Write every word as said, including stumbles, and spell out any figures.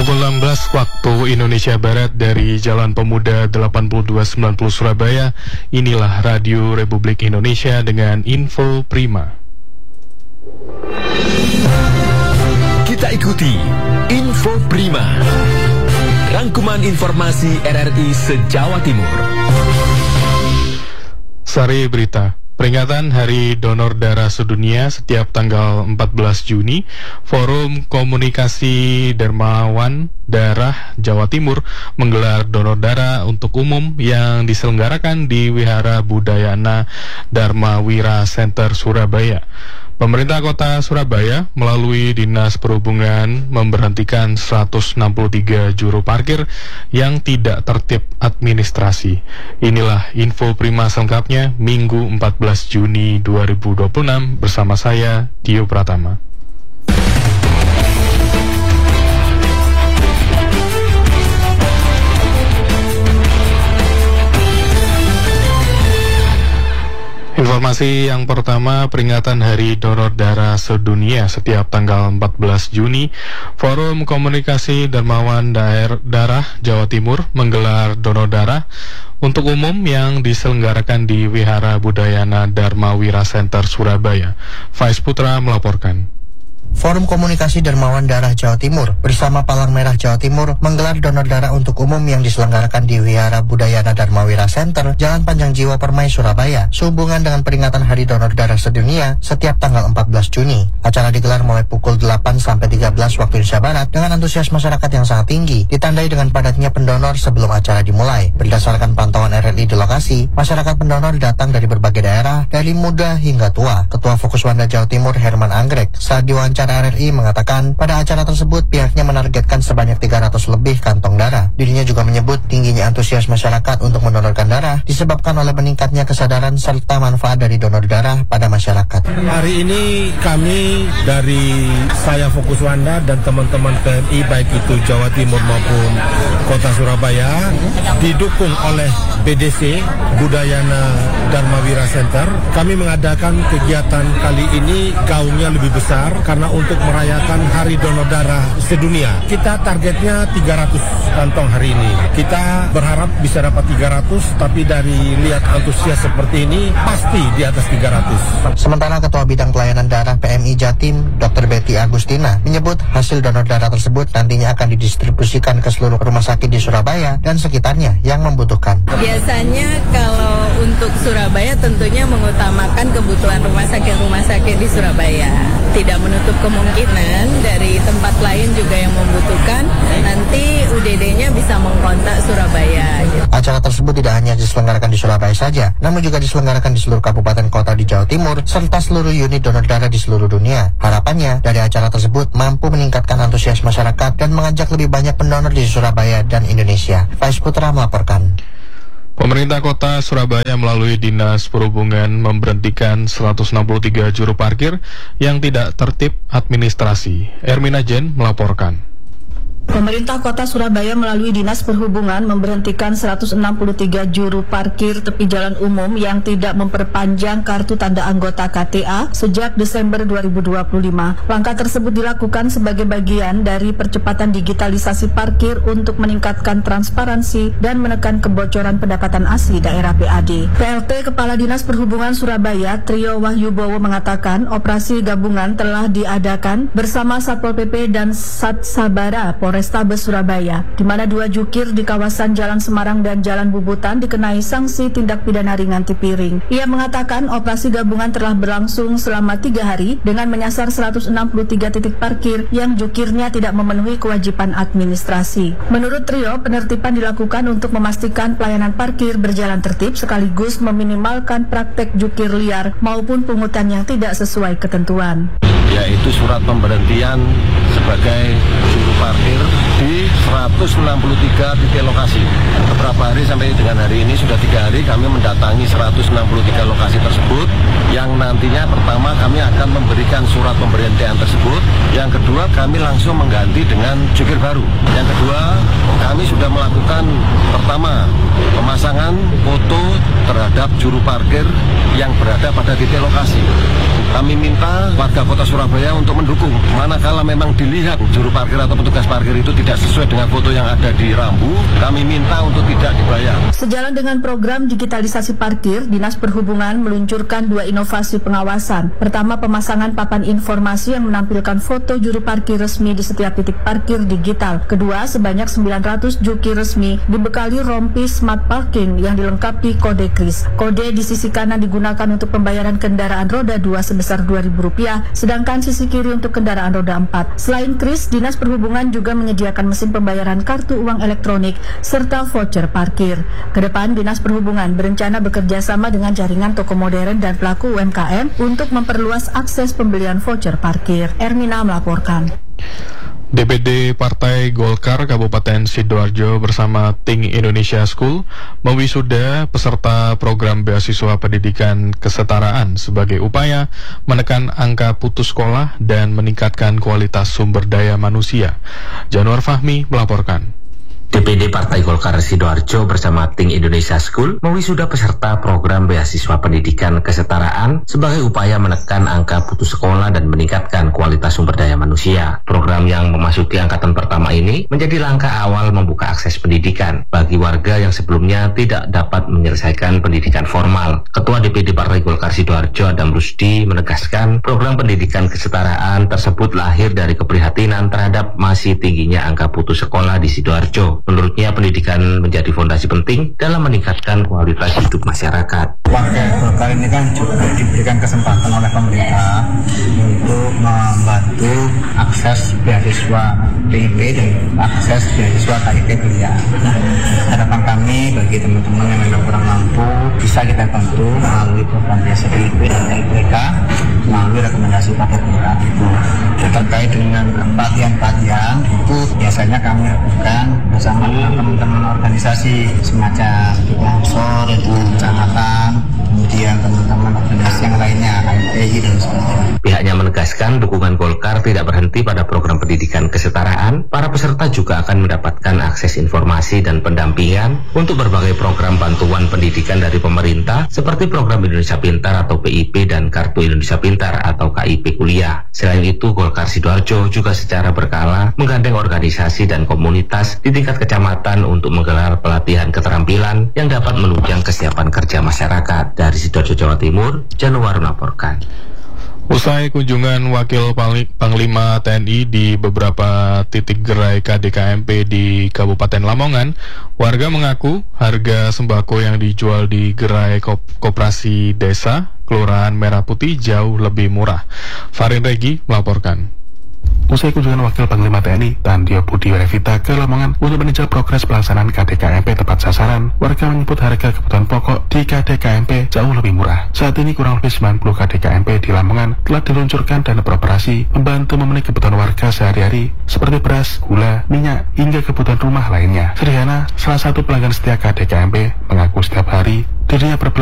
Pukul enam belas waktu Indonesia Barat dari Jalan Pemuda delapan puluh dua sembilan puluh Surabaya. Inilah Radio Republik Indonesia dengan info prima. Kita ikuti Info Prima, rangkuman informasi R R I se-Jawa Timur. Sari berita. Peringatan Hari Donor Darah Sedunia setiap tanggal empat belas Juni, Forum Komunikasi Dermawan Darah Jawa Timur menggelar donor darah untuk umum yang diselenggarakan di Wihara Budayana Dharma Wira Center Surabaya. Pemerintah Kota Surabaya melalui Dinas Perhubungan memberhentikan seratus enam puluh tiga juru parkir yang tidak tertib administrasi. Inilah info prima selengkapnya Minggu empat belas Juni dua ribu dua puluh enam bersama saya Dio Pratama. Informasi yang pertama, peringatan Hari Donor Darah Sedunia setiap tanggal empat belas Juni, Forum Komunikasi Dermawan Daer Darah Jawa Timur menggelar donor darah untuk umum yang diselenggarakan di Wihara Budayana Dharma Wira Center Surabaya. Faiz Putra melaporkan. Forum Komunikasi Dermawan Darah Jawa Timur bersama Palang Merah Jawa Timur menggelar donor darah untuk umum yang diselenggarakan di Wihara Budayana Dharma Wira Center, Jalan Panjang Jiwa Permai, Surabaya, sehubungan dengan peringatan Hari Donor Darah Sedunia setiap tanggal empat belas Juni. Acara digelar mulai pukul delapan sampai tiga belas waktu Indonesia Barat dengan antusias masyarakat yang sangat tinggi, ditandai dengan padatnya pendonor sebelum acara dimulai. Berdasarkan pantauan R R I di lokasi, masyarakat pendonor datang dari berbagai daerah, dari muda hingga tua. Ketua Fokus Wanda Jawa Timur Herman Anggrek saat diwawancara R R I mengatakan pada acara tersebut pihaknya menargetkan sebanyak tiga ratus lebih kantong darah. Dirinya juga menyebut tingginya antusias masyarakat untuk mendonorkan darah disebabkan oleh meningkatnya kesadaran serta manfaat dari donor darah pada masyarakat. Hari ini kami dari saya Fokus Wanda dan teman-teman P M I baik itu Jawa Timur maupun Kota Surabaya didukung oleh B D C Budayana Dharma Wira Center. Kami mengadakan kegiatan kali ini gaungnya lebih besar karena untuk merayakan Hari Donor Darah Sedunia. Kita targetnya tiga ratus kantong hari ini. Kita berharap bisa dapat tiga ratus, tapi dari lihat antusias seperti ini pasti di atas tiga ratus. Sementara Ketua Bidang Pelayanan Darah P M I Jatim, Dokter Betty Agustina, menyebut hasil donor darah tersebut nantinya akan didistribusikan ke seluruh rumah sakit di Surabaya dan sekitarnya yang membutuhkan. Biasanya kalau untuk Surabaya tentunya mengutamakan kebutuhan rumah sakit-rumah sakit di Surabaya. Tidak menutup kemungkinan dari tempat lain juga yang membutuhkan, nanti U D D-nya bisa mengkontak Surabaya. Acara tersebut tidak hanya diselenggarakan di Surabaya saja, namun juga diselenggarakan di seluruh kabupaten kota di Jawa Timur, serta seluruh unit donor darah di seluruh dunia. Harapannya, dari acara tersebut mampu meningkatkan antusias masyarakat dan mengajak lebih banyak pendonor di Surabaya dan Indonesia. Faiz Putra melaporkan. Pemerintah Kota Surabaya melalui Dinas Perhubungan memberhentikan seratus enam puluh tiga juru parkir yang tidak tertib administrasi. Ermina Jen melaporkan. Pemerintah Kota Surabaya melalui Dinas Perhubungan memberhentikan seratus enam puluh tiga juru parkir tepi jalan umum yang tidak memperpanjang kartu tanda anggota K T A sejak Desember dua ribu dua puluh lima. Langkah tersebut dilakukan sebagai bagian dari percepatan digitalisasi parkir untuk meningkatkan transparansi dan menekan kebocoran pendapatan asli daerah P A D. P L T Kepala Dinas Perhubungan Surabaya, Trio Wahyubowo mengatakan operasi gabungan telah diadakan bersama Satpol P P dan Satsabara Polrestabes Surabaya, di mana dua jukir di kawasan Jalan Semarang dan Jalan Bubutan dikenai sanksi tindak pidana ringan tipiring. Ia mengatakan operasi gabungan telah berlangsung selama tiga hari dengan menyasar seratus enam puluh tiga titik parkir yang jukirnya tidak memenuhi kewajiban administrasi. Menurut Trio, penertiban dilakukan untuk memastikan pelayanan parkir berjalan tertib sekaligus meminimalkan praktek jukir liar maupun pungutan yang tidak sesuai ketentuan. Yaitu surat pemberhentian sebagai juru parkir di seratus enam puluh tiga titik lokasi. Beberapa hari sampai dengan hari ini sudah tiga hari kami mendatangi seratus enam puluh tiga lokasi tersebut. Yang nantinya pertama kami akan memberikan surat pemberhentian tersebut. Yang kedua kami langsung mengganti dengan jukir baru. Yang kedua kami sudah melakukan pertama pemasangan foto terhadap juru parkir yang berada pada titik lokasi. Kami minta warga Kota Surabaya untuk mendukung. Manakala memang dilihat juru parkir atau petugas parkir itu tidak sesuai dengan foto yang ada di rambu, kami minta untuk tidak dibayar. Sejalan dengan program digitalisasi parkir, Dinas Perhubungan meluncurkan dua inovasi pengawasan. Pertama, pemasangan papan informasi yang menampilkan foto juru parkir resmi di setiap titik parkir digital. Kedua, sebanyak sembilan ratus jukir resmi dibekali rompi smart parking yang dilengkapi kode kris. Kode di sisi kanan digunakan untuk pembayaran kendaraan roda dua sebesar dua ribu rupiah, sedangkan sisi kiri untuk kendaraan roda empat. Selain kris, Dinas Perhubungan juga menyediakan mesin pembayaran kartu uang elektronik serta voucher parkir. Kedepan, Dinas Perhubungan berencana bekerja sama dengan jaringan toko modern dan pelaku U M K M untuk memperluas akses pembelian voucher parkir. Ermina melaporkan. D P D Partai Golkar Kabupaten Sidoarjo bersama Think Indonesia School mewisuda peserta program beasiswa pendidikan kesetaraan sebagai upaya menekan angka putus sekolah dan meningkatkan kualitas sumber daya manusia. Januar Fahmi melaporkan. D P D Partai Golkar Sidoarjo bersama Think Indonesia School mewisuda peserta program beasiswa pendidikan kesetaraan sebagai upaya menekan angka putus sekolah dan meningkatkan kualitas sumber daya manusia. Program yang memasuki angkatan pertama ini menjadi langkah awal membuka akses pendidikan bagi warga yang sebelumnya tidak dapat menyelesaikan pendidikan formal. Ketua D P D Partai Golkar Sidoarjo Adam Rusdi menegaskan program pendidikan kesetaraan tersebut lahir dari keprihatinan terhadap masih tingginya angka putus sekolah di Sidoarjo. Menurutnya pendidikan menjadi fondasi penting dalam meningkatkan kualitas hidup masyarakat. Warga Golkar ini kan juga diberikan kesempatan oleh pemerintah untuk membantu akses beasiswa P I P dan akses beasiswa K I P kuliah. Nah, harapan kami bagi teman-teman yang memang kurang mampu bisa kita bantu melalui program beasiswa P I P dan L P K melalui rekomendasi paket murah itu. Terkait dengan pelatihan-pelatihan itu biasanya kami lakukan bersama dengan teman-teman organisasi semacam sponsor itu kecamatan, kemudian teman-teman organisasi yang lainnya, K I P I dan sebagainya. Pihaknya menegaskan dukungan Golkar tidak berhenti pada program pendidikan kesetaraan. Para peserta juga akan mendapatkan akses informasi dan pendampingan untuk berbagai program bantuan pendidikan dari pemerintah seperti program Indonesia Pintar atau P I P dan Kartu Indonesia Pintar atau K I P kuliah. Selain itu, Golkar Sidoarjo juga secara berkala menggandeng organisasi dan komunitas di tingkat kecamatan untuk menggelar pelatihan keterampilan yang dapat menunjang kesiapan kerja masyarakat. Dari Sidoarjo, Jawa Timur, Januar melaporkan. Usai kunjungan Wakil Panglima T N I di beberapa titik gerai K D K M P di Kabupaten Lamongan, warga mengaku harga sembako yang dijual di gerai koperasi desa Kelurahan Merah Putih jauh lebih murah. Farin Regi melaporkan. Usai kunjungan Wakil Panglima T N I Tandio Budi Werevita ke Lamongan untuk meninjau progres pelaksanaan K D K M P tepat sasaran, warga menyebut harga kebutuhan pokok di K D K M P jauh lebih murah. Saat ini kurang lebih sembilan puluh K D K M P di Lamongan telah diluncurkan dan beroperasi membantu memenuhi kebutuhan warga sehari-hari seperti beras, gula, minyak, hingga kebutuhan rumah lainnya. Sederhana, salah satu pelanggan setia K D K M P mengaku setiap hari dirinya berbelanja